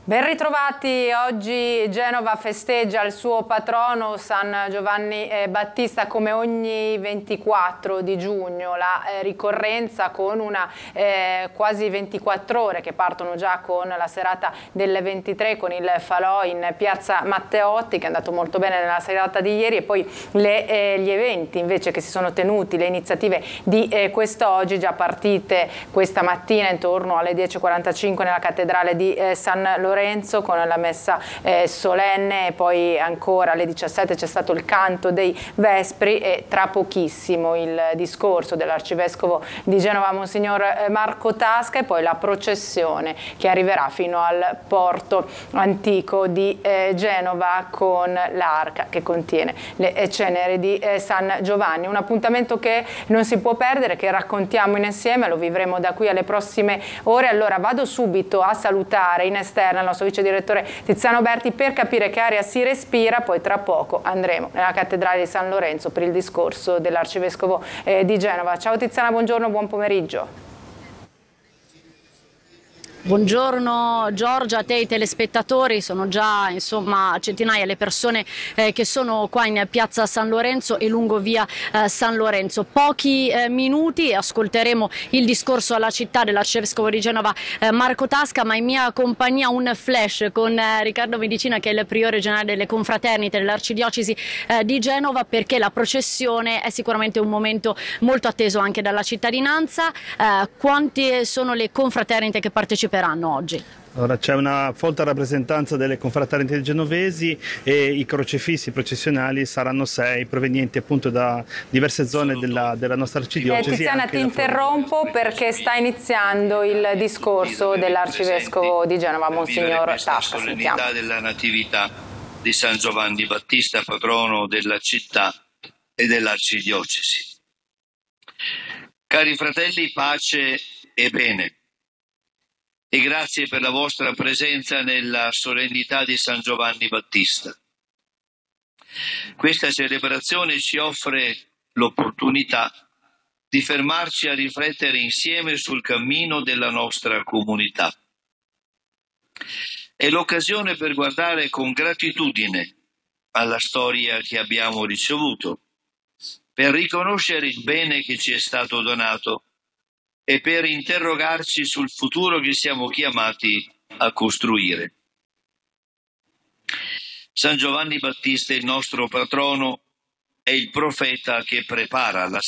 Ben ritrovati, oggi Genova festeggia il suo patrono San Giovanni Battista come ogni 24 di giugno, la ricorrenza con una quasi 24 ore che partono già con la serata del 23 con il falò in piazza Matteotti che è andato molto bene nella serata di ieri e poi gli eventi invece che si sono tenuti, le iniziative di quest'oggi già partite questa mattina intorno alle 10:45 nella cattedrale di San Lorenzo con la messa solenne e poi ancora alle 17 c'è stato il canto dei Vespri e tra pochissimo il discorso dell'arcivescovo di Genova Monsignor Marco Tasca e poi la processione che arriverà fino al porto antico di Genova con l'arca che contiene le ceneri di San Giovanni. Un appuntamento che non si può perdere, che raccontiamo insieme, lo vivremo da qui alle prossime ore. Allora vado subito a salutare in esterna il nostro vice direttore Tiziano Berti per capire che aria si respira, poi tra poco andremo nella cattedrale di San Lorenzo per il discorso dell'arcivescovo di Genova. Ciao Tiziana, buongiorno, buon pomeriggio. Buongiorno Giorgia, a te i telespettatori, sono già centinaia le persone che sono qua in piazza San Lorenzo e lungo via San Lorenzo. Pochi minuti ascolteremo il discorso alla città dell'arcivescovo di Genova Marco Tasca, ma in mia compagnia un flash con Riccardo Medicina che è il priore generale delle confraternite dell'arcidiocesi di Genova, perché la processione è sicuramente un momento molto atteso anche dalla cittadinanza. Quante sono le confraternite che parteciperanno oggi? Allora, c'è una folta rappresentanza delle confraternite genovesi e i crocefissi processionali saranno 6 provenienti appunto da diverse zone della nostra arcidiocesi. Tiziana, ti interrompo perché sta iniziando il discorso dell'arcivescovo di Genova, Monsignor Tasca. La solennità della Natività di San Giovanni Battista, patrono della città e dell'arcidiocesi. Cari fratelli, pace e bene. E grazie per la vostra presenza nella solennità di San Giovanni Battista. Questa celebrazione ci offre l'opportunità di fermarci a riflettere insieme sul cammino della nostra comunità. È l'occasione per guardare con gratitudine alla storia che abbiamo ricevuto, per riconoscere il bene che ci è stato donato e per interrogarci sul futuro che siamo chiamati a costruire. San Giovanni Battista, il nostro patrono, è il profeta che prepara la